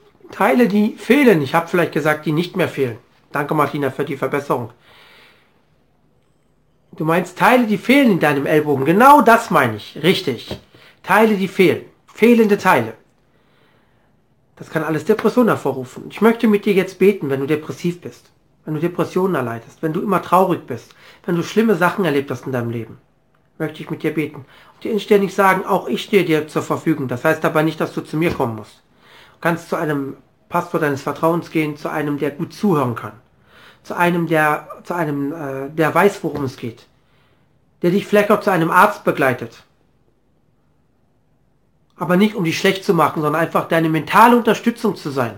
Teile, die fehlen. Ich habe vielleicht gesagt, die nicht mehr fehlen. Danke, Martina, für die Verbesserung. Du meinst Teile, die fehlen in deinem Ellbogen. Genau das meine ich. Richtig. Teile, die fehlen. Fehlende Teile. Das kann alles Depression hervorrufen. Ich möchte mit dir jetzt beten, wenn du depressiv bist. Wenn du Depressionen erleidest. Wenn du immer traurig bist. Wenn du schlimme Sachen erlebt hast in deinem Leben. Möchte ich mit dir beten. Und dir inständig sagen, auch ich stehe dir zur Verfügung. Das heißt aber nicht, dass du zu mir kommen musst. Du kannst zu einem Pastor deines Vertrauens gehen, zu einem, der gut zuhören kann. Zu einem, der weiß, worum es geht. Der dich vielleicht auch zu einem Arzt begleitet. Aber nicht, um dich schlecht zu machen, sondern einfach deine mentale Unterstützung zu sein.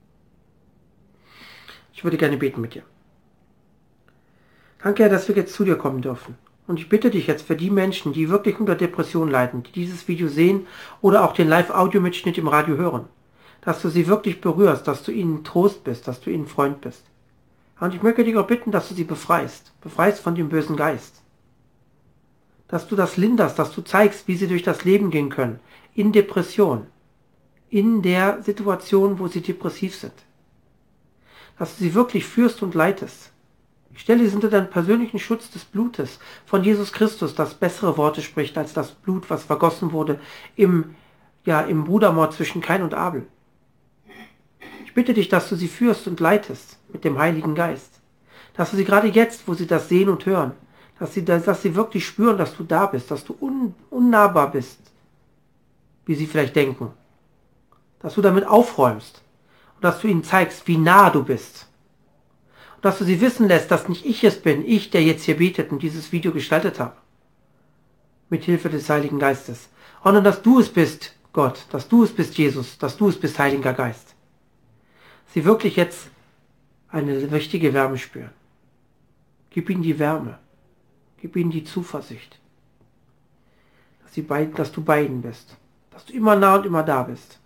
Ich würde gerne beten mit dir. Danke, Herr, dass wir jetzt zu dir kommen dürfen. Und ich bitte dich jetzt für die Menschen, die wirklich unter Depression leiden, die dieses Video sehen oder auch den Live-Audio-Mitschnitt im Radio hören, dass du sie wirklich berührst, dass du ihnen Trost bist, dass du ihnen Freund bist. Und ich möchte dich auch bitten, dass du sie befreist von dem bösen Geist. Dass du das linderst, dass du zeigst, wie sie durch das Leben gehen können, in Depression, in der Situation, wo sie depressiv sind. Dass du sie wirklich führst und leitest. Ich stelle sie unter deinen persönlichen Schutz des Blutes von Jesus Christus, das bessere Worte spricht als das Blut, was vergossen wurde im Brudermord zwischen Kain und Abel. Ich bitte dich, dass du sie führst und leitest mit dem Heiligen Geist. Dass du sie gerade jetzt, wo sie das sehen und hören, dass sie wirklich spüren, dass du da bist, dass du unnahbar bist, wie sie vielleicht denken. Dass du damit aufräumst und dass du ihnen zeigst, wie nah du bist. Und dass du sie wissen lässt, dass nicht ich es bin, ich, der jetzt hier betet und dieses Video gestaltet habe. Mit Hilfe des Heiligen Geistes. Sondern dass du es bist, Gott, dass du es bist, Jesus, dass du es bist, Heiliger Geist. Sie wirklich jetzt eine richtige Wärme spüren. Gib ihnen die Wärme. Gib ihnen die Zuversicht. Dass du bei ihnen bist. Dass du immer nah und immer da bist.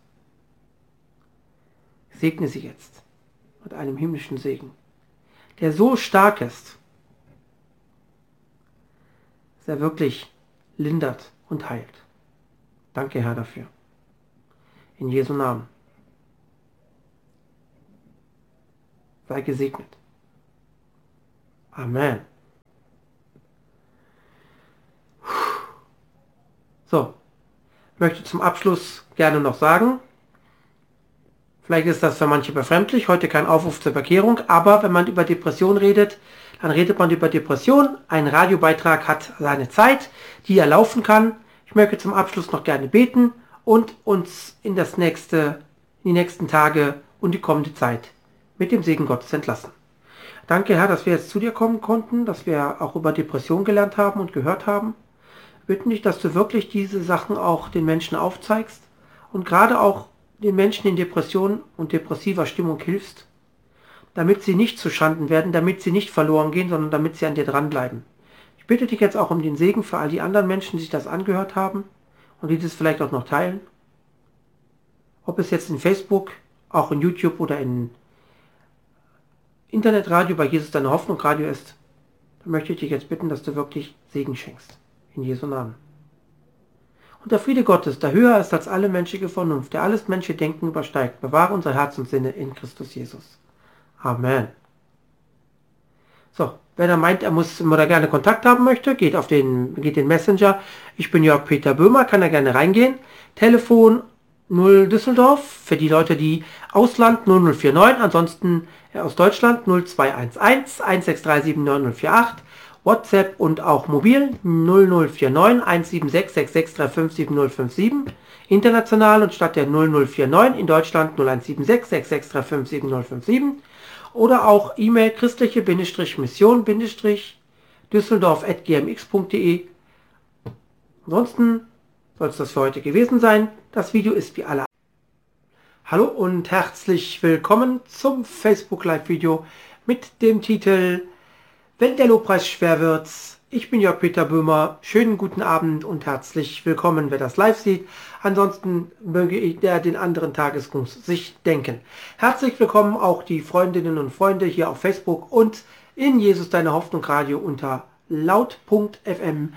Segne sie jetzt mit einem himmlischen Segen, der so stark ist, dass er wirklich lindert und heilt. Danke, Herr, dafür. In Jesu Namen. Sei gesegnet. Amen. So, ich möchte zum Abschluss gerne noch sagen, vielleicht ist das für manche befremdlich, heute kein Aufruf zur Bekehrung, aber wenn man über Depression redet, dann redet man über Depression. Ein Radiobeitrag hat seine Zeit, die er laufen kann. Ich möchte zum Abschluss noch gerne beten und uns in die nächsten Tage und die kommende Zeit mit dem Segen Gottes entlassen. Danke, Herr, dass wir jetzt zu dir kommen konnten, dass wir auch über Depression gelernt haben und gehört haben. Wir bitten dich, dass du wirklich diese Sachen auch den Menschen aufzeigst und gerade auch den Menschen in Depression und depressiver Stimmung hilfst, damit sie nicht zu Schanden werden, damit sie nicht verloren gehen, sondern damit sie an dir dranbleiben. Ich bitte dich jetzt auch um den Segen für all die anderen Menschen, die sich das angehört haben und die das vielleicht auch noch teilen. Ob es jetzt in Facebook, auch in YouTube oder in Internetradio bei Jesus deine Hoffnung Radio ist, dann möchte ich dich jetzt bitten, dass du wirklich Segen schenkst. In Jesu Namen. Und der Friede Gottes, der höher ist als alle menschliche Vernunft, der alles menschliche Denken übersteigt, bewahre unser Herz und Sinne in Christus Jesus. Amen. So, wer da meint, er muss oder gerne Kontakt haben möchte, geht den Messenger. Ich bin Jörg Peter Böhmer, kann er gerne reingehen. Telefon 0 Düsseldorf, für die Leute, die Ausland 0049, ansonsten aus Deutschland 0211 1637 9048. WhatsApp und auch mobil 0049 176 6635 7057. International und statt der 0049 in Deutschland 0176 6635 7057. Oder auch E-Mail christliche-mission-düsseldorf@gmx.de. Ansonsten soll es das für heute gewesen sein. Das Video ist wie alle. Hallo und herzlich willkommen zum Facebook Live Video mit dem Titel Wenn der Lobpreis schwer wird. Ich bin Jörg Peter Böhmer. Schönen guten Abend und herzlich willkommen, wer das live sieht. Ansonsten möge der den anderen Tagesgruß sich denken. Herzlich willkommen auch die Freundinnen und Freunde hier auf Facebook und in Jesus Deine Hoffnung Radio unter laut.fm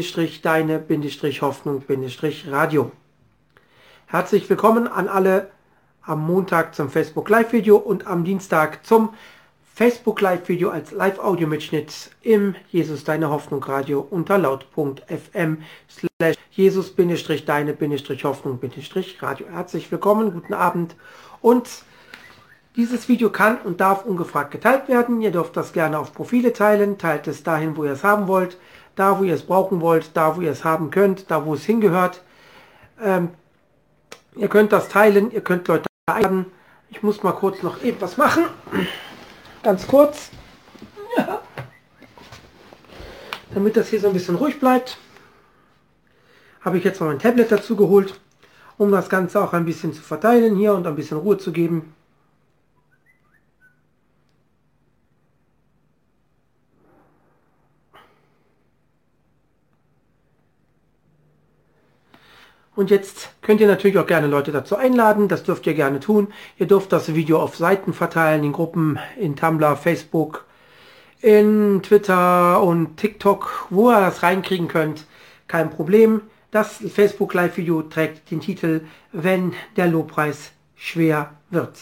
Jesus-Deine-Hoffnung-Radio. Herzlich willkommen an alle am Montag zum Facebook Live-Video und am Dienstag zum Facebook Live-Video als Live-Audio-Mitschnitt im Jesus Deine Hoffnung Radio unter laut.fm/Jesus-Deine-Hoffnung-Radio. Herzlich willkommen, guten Abend. Und dieses Video kann und darf ungefragt geteilt werden. Ihr dürft das gerne auf Profile teilen. Teilt es dahin, wo ihr es haben wollt, da, wo ihr es brauchen wollt, da, wo ihr es haben könnt, da, wo es hingehört. Ihr könnt das teilen, ihr könnt Leute einladen. Ich muss mal kurz noch etwas machen. Ganz kurz. Ja. Damit das hier so ein bisschen ruhig bleibt, habe ich jetzt noch mein Tablet dazu geholt, um das Ganze auch ein bisschen zu verteilen hier und ein bisschen Ruhe zu geben. Und jetzt könnt ihr natürlich auch gerne Leute dazu einladen, das dürft ihr gerne tun. Ihr dürft das Video auf Seiten verteilen, in Gruppen, in Tumblr, Facebook, in Twitter und TikTok, wo ihr das reinkriegen könnt. Kein Problem. Das Facebook Live-Video trägt den Titel Wenn der Lobpreis schwer wird.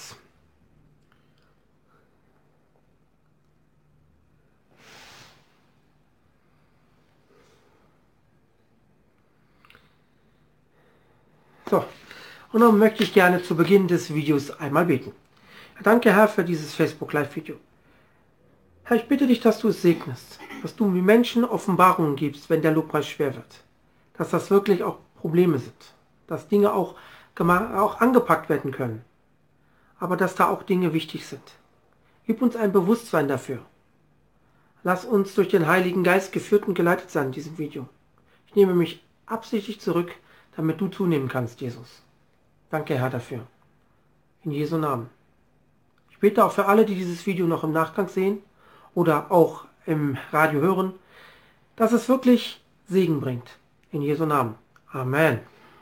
So, und dann möchte ich gerne zu Beginn des Videos einmal beten. Danke, Herr, für dieses Facebook Live-Video. Herr, ich bitte dich, dass du es segnest, dass du den Menschen Offenbarungen gibst, wenn der Lobpreis schwer wird. Dass das wirklich auch Probleme sind, dass Dinge auch angepackt werden können, aber dass da auch Dinge wichtig sind. Gib uns ein Bewusstsein dafür. Lass uns durch den Heiligen Geist geführt und geleitet sein in diesem Video. Ich nehme mich absichtlich zurück, damit du zunehmen kannst, Jesus. Danke, Herr, dafür. In Jesu Namen. Ich bete auch für alle, die dieses Video noch im Nachgang sehen oder auch im Radio hören, dass es wirklich Segen bringt. In Jesu Namen. Amen.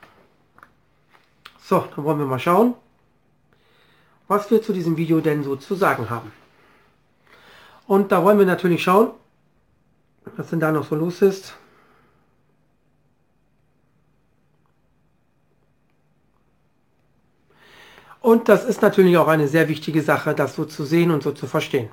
So, dann wollen wir mal schauen, was wir zu diesem Video denn so zu sagen haben. Und da wollen wir natürlich schauen, was denn da noch so los ist. Und das ist natürlich auch eine sehr wichtige Sache, das so zu sehen und so zu verstehen.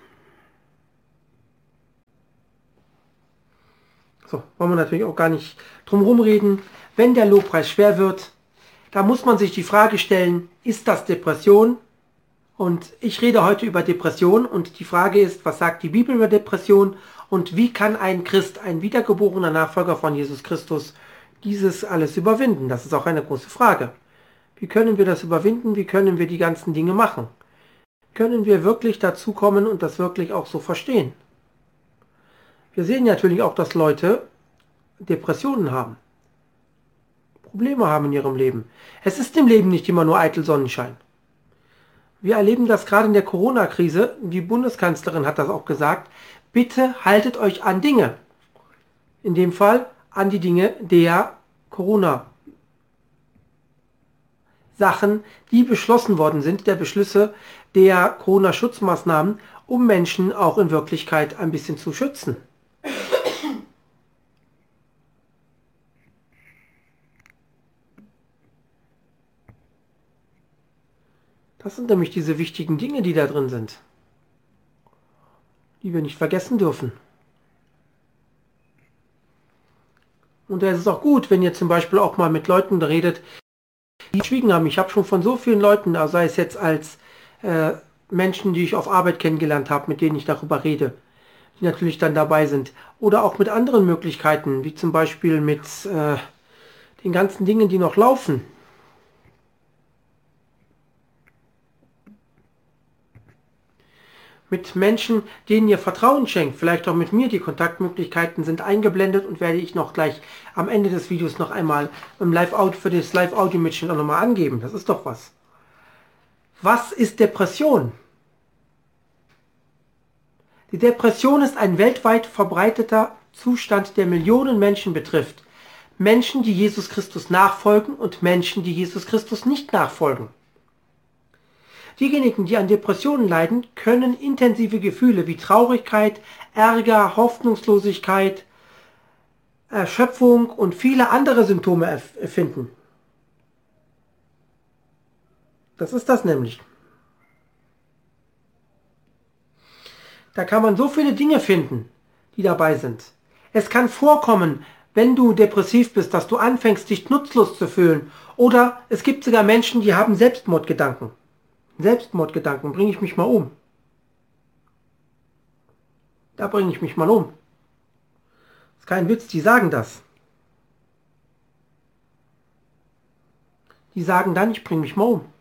So, wollen wir natürlich auch gar nicht drum herum reden. Wenn der Lobpreis schwer wird, da muss man sich die Frage stellen, ist das Depression? Und ich rede heute über Depression und die Frage ist, was sagt die Bibel über Depression und wie kann ein Christ, ein wiedergeborener Nachfolger von Jesus Christus, dieses alles überwinden? Das ist auch eine große Frage. Wie können wir das überwinden? Wie können wir die ganzen Dinge machen? Können wir wirklich dazu kommen und das wirklich auch so verstehen? Wir sehen natürlich auch, dass Leute Depressionen haben, Probleme haben in ihrem Leben. Es ist im Leben nicht immer nur eitel Sonnenschein. Wir erleben das gerade in der Corona-Krise. Die Bundeskanzlerin hat das auch gesagt. Bitte haltet euch an Dinge. In dem Fall an die Dinge der Corona-Sachen, die beschlossen worden sind, der Beschlüsse der Corona-Schutzmaßnahmen, um Menschen auch in Wirklichkeit ein bisschen zu schützen. Das sind nämlich diese wichtigen Dinge, die da drin sind, die wir nicht vergessen dürfen. Und da ist es auch gut, wenn ihr zum Beispiel auch mal mit Leuten redet, die geschwiegen haben. Ich habe schon von so vielen Leuten, sei es jetzt als Menschen, die ich auf Arbeit kennengelernt habe, mit denen ich darüber rede, die natürlich dann dabei sind. Oder auch mit anderen Möglichkeiten, wie zum Beispiel mit den ganzen Dingen, die noch laufen. Mit Menschen, denen ihr Vertrauen schenkt, vielleicht auch mit mir. Die Kontaktmöglichkeiten sind eingeblendet und werde ich noch gleich am Ende des Videos noch einmal im für das Live-Audio-Mitschnitt auch nochmal angeben. Das ist doch was. Was ist Depression? Die Depression ist ein weltweit verbreiteter Zustand, der Millionen Menschen betrifft. Menschen, die Jesus Christus nachfolgen und Menschen, die Jesus Christus nicht nachfolgen. Diejenigen, die an Depressionen leiden, können intensive Gefühle wie Traurigkeit, Ärger, Hoffnungslosigkeit, Erschöpfung und viele andere Symptome empfinden. Das ist das nämlich. Da kann man so viele Dinge finden, die dabei sind. Es kann vorkommen, wenn du depressiv bist, dass du anfängst, dich nutzlos zu fühlen. Oder es gibt sogar Menschen, die haben Selbstmordgedanken. Selbstmordgedanken, bringe ich mich mal um. Da bringe ich mich mal um. Das ist kein Witz, die sagen das. Die sagen dann, ich bringe mich mal um.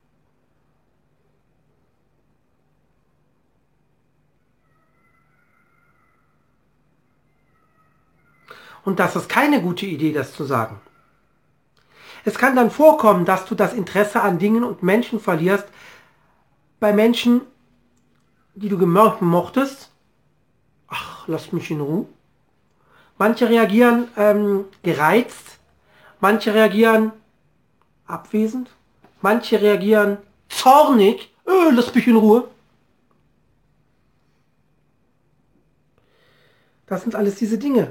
Und das ist keine gute Idee, das zu sagen. Es kann dann vorkommen, dass du das Interesse an Dingen und Menschen verlierst, bei Menschen, die du mochtest. Ach, lass mich in Ruhe. Manche reagieren gereizt, manche reagieren abwesend, manche reagieren zornig. Lass mich in Ruhe. Das sind alles diese Dinge.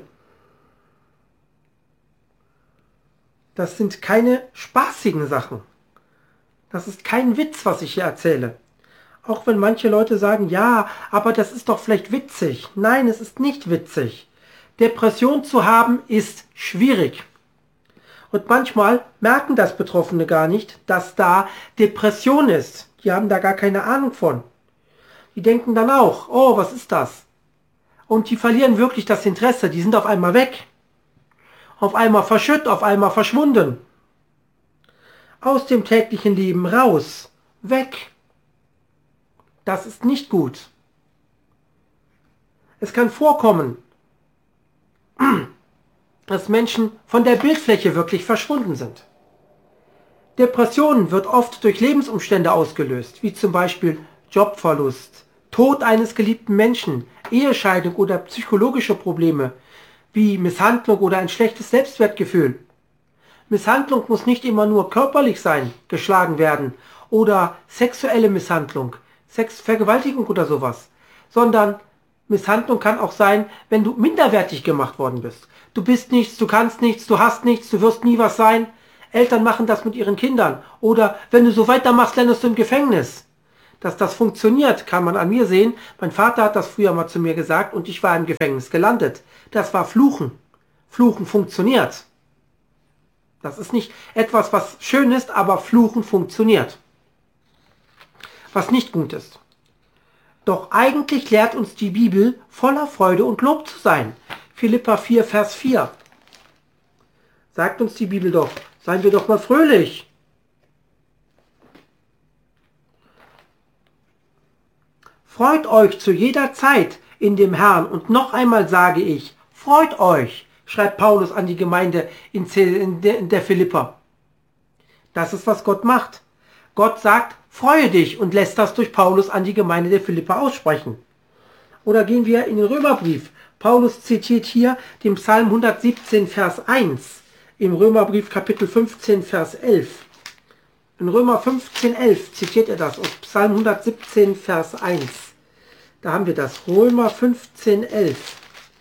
Das sind keine spaßigen Sachen. Das ist kein Witz, was ich hier erzähle. Auch wenn manche Leute sagen, ja, aber das ist doch vielleicht witzig. Nein, es ist nicht witzig. Depression zu haben ist schwierig. Und manchmal merken das Betroffene gar nicht, dass da Depression ist. Die haben da gar keine Ahnung von. Die denken dann auch, oh, was ist das? Und die verlieren wirklich das Interesse. Die sind auf einmal weg. Auf einmal verschütt, auf einmal verschwunden. Aus dem täglichen Leben raus. Weg. Das ist nicht gut. Es kann vorkommen, dass Menschen von der Bildfläche wirklich verschwunden sind. Depression wird oft durch Lebensumstände ausgelöst, wie zum Beispiel Jobverlust, Tod eines geliebten Menschen, Ehescheidung oder psychologische Probleme, wie Misshandlung oder ein schlechtes Selbstwertgefühl. Misshandlung muss nicht immer nur körperlich sein, geschlagen werden, oder sexuelle Misshandlung, Vergewaltigung oder sowas, sondern Misshandlung kann auch sein, wenn du minderwertig gemacht worden bist. Du bist nichts, du kannst nichts, du hast nichts, du wirst nie was sein. Eltern machen das mit ihren Kindern. Oder wenn du so weitermachst, landest du im Gefängnis. Dass das funktioniert, kann man an mir sehen. Mein Vater hat das früher mal zu mir gesagt und ich war im Gefängnis gelandet. Das war Fluchen. Fluchen funktioniert. Das ist nicht etwas, was schön ist, aber Fluchen funktioniert. Was nicht gut ist. Doch eigentlich lehrt uns die Bibel, voller Freude und Lob zu sein. Philipper 4, Vers 4. Sagt uns die Bibel doch, seien wir doch mal fröhlich. Freut euch zu jeder Zeit in dem Herrn. Und noch einmal sage ich, freut euch, schreibt Paulus an die Gemeinde in der Philipper. Das ist, was Gott macht. Gott sagt, freue dich und lässt das durch Paulus an die Gemeinde der Philipper aussprechen. Oder gehen wir in den Römerbrief. Paulus zitiert hier den Psalm 117, Vers 1. Im Römerbrief Kapitel 15, Vers 11. In Römer 15, 11 zitiert er das und Psalm 117, Vers 1. Da haben wir das. Römer 15, 11.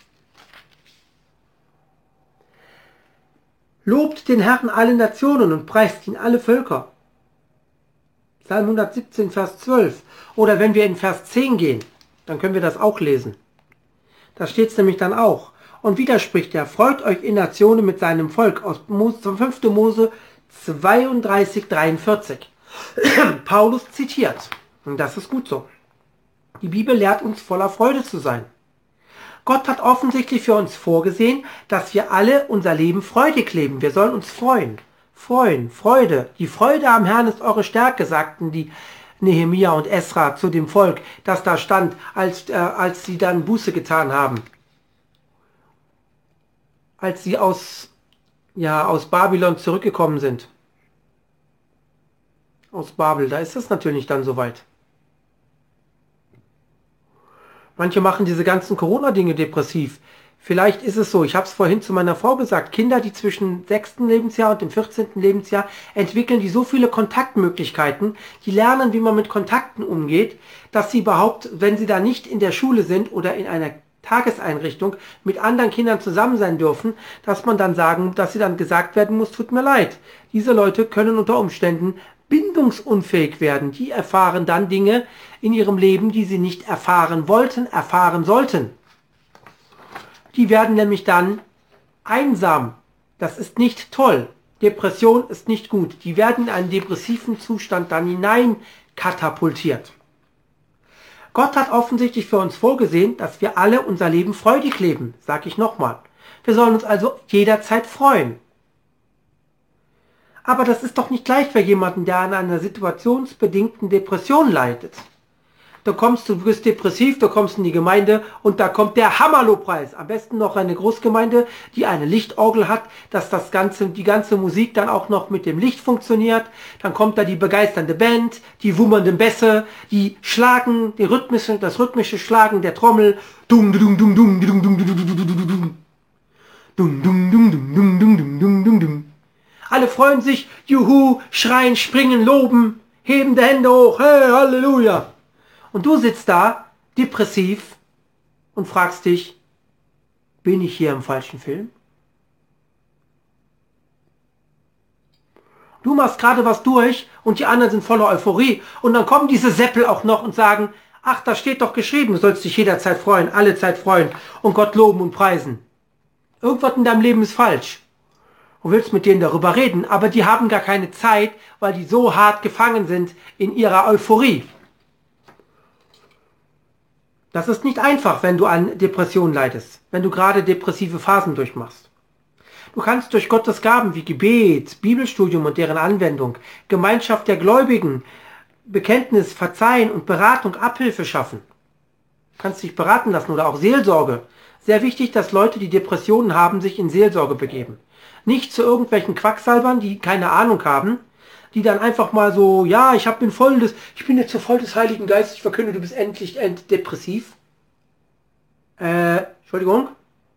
Lobt den Herrn alle Nationen und preist ihn alle Völker. Psalm 117, Vers 12. Oder wenn wir in Vers 10 gehen, dann können wir das auch lesen. Da steht es nämlich dann auch. Und wieder spricht er, freut euch in Nationen mit seinem Volk aus 5. Mose 32, 43. Paulus zitiert. Und das ist gut so. Die Bibel lehrt uns, voller Freude zu sein. Gott hat offensichtlich für uns vorgesehen, dass wir alle unser Leben freudig leben. Wir sollen uns freuen. Freuen, Freude. Die Freude am Herrn ist eure Stärke, sagten die Nehemia und Esra zu dem Volk, das da stand, als sie dann Buße getan haben. Als sie aus Babylon zurückgekommen sind. Aus Babel, da ist es natürlich dann soweit. Manche machen diese ganzen Corona-Dinge depressiv. Vielleicht ist es so, ich habe es vorhin zu meiner Frau gesagt, Kinder, die zwischen 6. Lebensjahr und dem 14. Lebensjahr entwickeln, die so viele Kontaktmöglichkeiten, die lernen, wie man mit Kontakten umgeht, dass sie überhaupt, wenn sie da nicht in der Schule sind oder in einer Tageseinrichtung mit anderen Kindern zusammen sein dürfen, dass sie dann gesagt werden muss, tut mir leid. Diese Leute können unter Umständen bindungsunfähig werden. Die erfahren dann Dinge in ihrem Leben, die sie nicht erfahren wollten, erfahren sollten. Die werden nämlich dann einsam. Das ist nicht toll. Depression ist nicht gut. Die werden in einen depressiven Zustand dann hinein katapultiert. Gott hat offensichtlich für uns vorgesehen, dass wir alle unser Leben freudig leben, sage ich nochmal. Wir sollen uns also jederzeit freuen. Aber das ist doch nicht leicht für jemanden, der an einer situationsbedingten Depression leidet. Du bist depressiv, du kommst in die Gemeinde und da kommt der Hammerlobpreis. Am besten noch eine Großgemeinde, die eine Lichtorgel hat, dass die ganze Musik dann auch noch mit dem Licht funktioniert. Dann kommt da die begeisternde Band, die wummernden Bässe, die schlagen, das rhythmische Schlagen der Trommel. Dum dum dum dum dum dum dum dum dum dum dum dum dum dum. Alle freuen sich, juhu, schreien, springen, loben, heben die Hände hoch, hey, Halleluja. Und du sitzt da, depressiv, und fragst dich, bin ich hier im falschen Film? Du machst gerade was durch und die anderen sind voller Euphorie. Und dann kommen diese Seppel auch noch und sagen, ach, da steht doch geschrieben, du sollst dich jederzeit freuen, alle Zeit freuen und Gott loben und preisen. Irgendwas in deinem Leben ist falsch. Du willst mit denen darüber reden, aber die haben gar keine Zeit, weil die so hart gefangen sind in ihrer Euphorie. Das ist nicht einfach, wenn du an Depressionen leidest, wenn du gerade depressive Phasen durchmachst. Du kannst durch Gottes Gaben wie Gebet, Bibelstudium und deren Anwendung, Gemeinschaft der Gläubigen, Bekenntnis, Verzeihen und Beratung Abhilfe schaffen. Du kannst dich beraten lassen oder auch Seelsorge. Sehr wichtig, dass Leute, die Depressionen haben, sich in Seelsorge begeben. Nicht zu irgendwelchen Quacksalbern, die keine Ahnung haben, die dann einfach mal so, ja, ich bin jetzt so voll des Heiligen Geistes, ich verkünde, du bist endlich depressiv. Entschuldigung.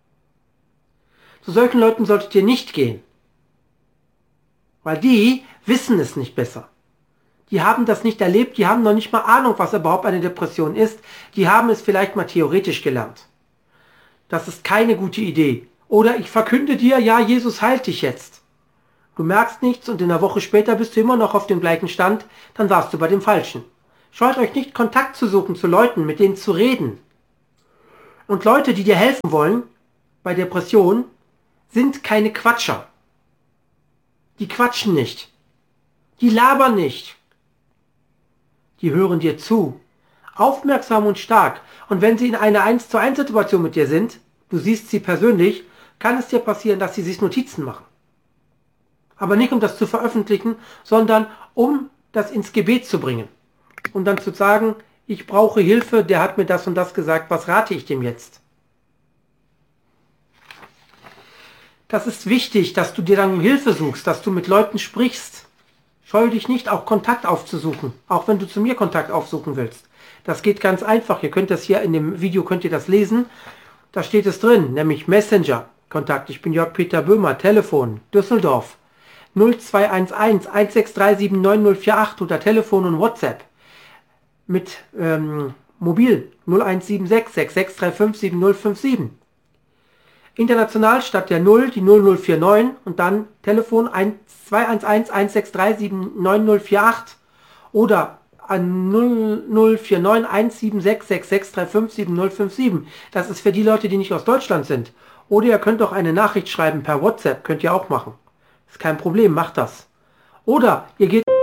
Zu solchen Leuten solltet ihr nicht gehen. Weil die wissen es nicht besser. Die haben das nicht erlebt, die haben noch nicht mal Ahnung, was überhaupt eine Depression ist. Die haben es vielleicht mal theoretisch gelernt. Das ist keine gute Idee. Oder ich verkünde dir, ja, Jesus heilt dich jetzt. Du merkst nichts und in einer Woche später bist du immer noch auf dem gleichen Stand, dann warst du bei dem Falschen. Scheut euch nicht, Kontakt zu suchen zu Leuten, mit denen zu reden. Und Leute, die dir helfen wollen, bei Depressionen, sind keine Quatscher. Die quatschen nicht. Die labern nicht. Die hören dir zu. Aufmerksam und stark. Und wenn sie in einer 1:1 Situation mit dir sind, du siehst sie persönlich, kann es dir passieren, dass sie sich Notizen machen. Aber nicht, um das zu veröffentlichen, sondern um das ins Gebet zu bringen. Und dann zu sagen, ich brauche Hilfe, der hat mir das und das gesagt, was rate ich dem jetzt? Das ist wichtig, dass du dir dann Hilfe suchst, dass du mit Leuten sprichst. Scheue dich nicht, auch Kontakt aufzusuchen, auch wenn du zu mir Kontakt aufsuchen willst. Das geht ganz einfach, ihr könnt das hier in dem Video, könnt ihr das lesen. Da steht es drin, nämlich Messenger-Kontakt. Ich bin Jörg Peter Böhmer, Telefon, Düsseldorf. 0211 16379048 oder Telefon und WhatsApp mit Mobil 0176 6635 7057. International statt der 0 die 0049 und dann Telefon 211 1637 7048 oder an 0049 176 6635 7057. Das ist für die Leute, die nicht aus Deutschland sind. Oder ihr könnt auch eine Nachricht schreiben per WhatsApp, könnt ihr auch machen. Ist kein Problem, macht das. Oder ihr geht